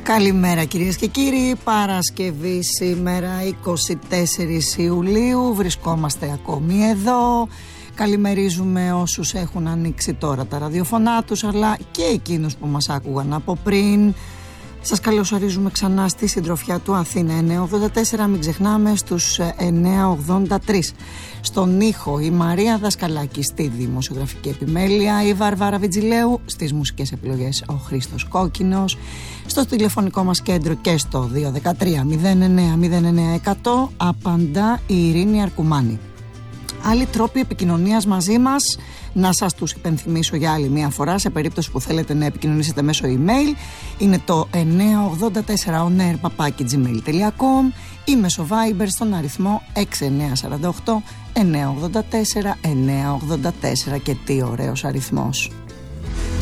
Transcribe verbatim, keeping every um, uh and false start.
Καλημέρα κυρίες και κύριοι, Παρασκευή σήμερα είκοσι τέσσερις Ιουλίου, βρισκόμαστε ακόμη εδώ. Καλημερίζουμε όσους έχουν ανοίξει τώρα τα ραδιοφωνά τους, αλλά και εκείνους που μας άκουγαν από πριν. Σας καλωσορίζουμε ξανά στη συντροφιά του Αθήνα εννιακόσια ογδόντα τέσσερα, μην ξεχνάμε, στους εννιακόσια ογδόντα τρία. Στον ήχο η Μαρία Δασκαλάκη, στη δημοσιογραφική επιμέλεια η Βαρβάρα Βιτζιλέου, στις μουσικές επιλογές ο Χρήστος Κόκκινος, στο τηλεφωνικό μας κέντρο και στο δύο ένα τρία μηδέν εννέα μηδέν εννέα εκατό απαντά η Ειρήνη Αρκουμάνη. Άλλοι τρόποι επικοινωνίας μαζί μας, να σας τους υπενθυμίσω για άλλη μία φορά, σε περίπτωση που θέλετε να επικοινωνήσετε μέσω email, είναι το εννιακόσια ογδόντα τέσσερα onair παπάκι τζι μέιλ τελεία κομ ή μέσω Viber στον αριθμό έξι εννέα τέσσερα οκτώ εννιακόσια ογδόντα τέσσερα εννιακόσια ογδόντα τέσσερα. Και τι ωραίος αριθμός.